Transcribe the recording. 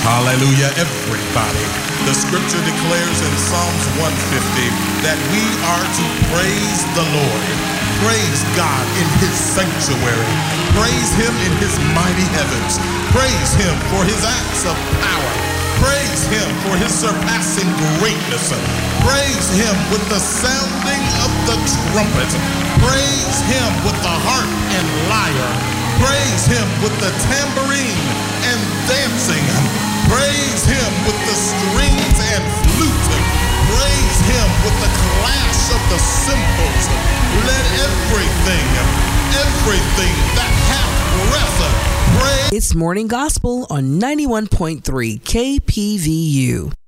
Hallelujah, everybody. The scripture declares in Psalms 150 that we are to praise the Lord. Praise God in his sanctuary. Praise him in his mighty heavens. Praise him for his acts of power. Praise him for his surpassing greatness. Praise him with the sounding of the trumpet. Praise him with the harp and lyre. Praise him with the tambourine and dancing. Praise him with the strings and flute. Praise him with the clash of the cymbals. Let everything that hath breath praise. It's Morning Gospel on 91.3 KPVU.